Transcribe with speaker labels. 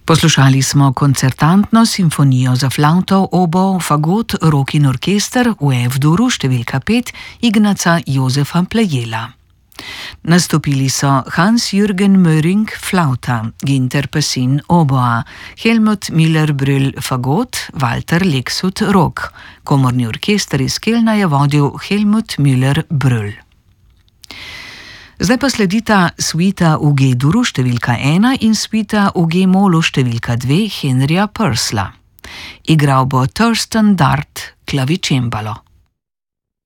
Speaker 1: Poslušali smo koncertantno simfonijo za flavto, obo, fagot, rokin orkester v F-duru številka 5 Ignaca Josefa Plejela. Nastopili so Hans-Jürgen Möhring flauta, Ginter Pessin oboa, Helmut Müller-Brühl fagot, Walter Leksut rog. Komorni orkester iz Kelna je vodil Helmut Müller-Brühl. Zdaj pa sledita suita v G-duru številka 1 in suita v G-molu številka 2 Henrya Purcella. Igral bo Thurston Dart klavičembalo.